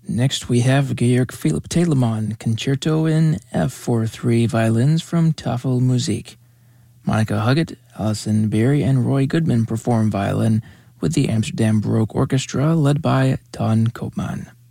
Next, we have Georg Philipp Telemann, Concerto in F for 3 violins from Tafel Musik. Monica Huggett, Alison Berry, and Roy Goodman perform violin with the Amsterdam Baroque Orchestra led by Ton Koopman.